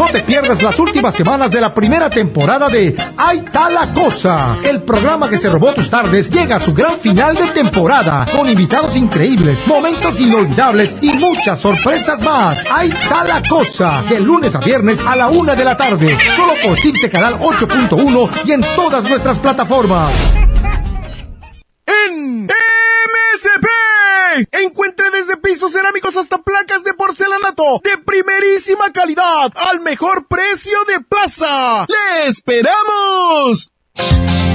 No te pierdas las últimas semanas de la primera temporada de Ahí está la cosa. El programa que se robó tus tardes llega a su gran final de temporada, con invitados increíbles, momentos inolvidables y muchas sorpresas más. Ahí está la cosa, de lunes a viernes a la 1 de la tarde, solo por Cipse Canal 8.1 y en todas nuestras plataformas. En MSP encuentre desde pisos cerámicos hasta placas de porcelanato de primerísima calidad al mejor precio de plaza. ¡Le esperamos!